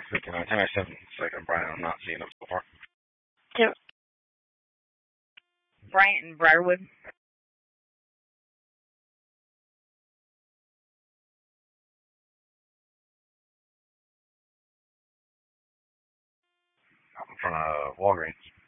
59. 10 second, Brian. I'm not seeing them so far. To Bryant and Briarwood. Out in front of Walgreens.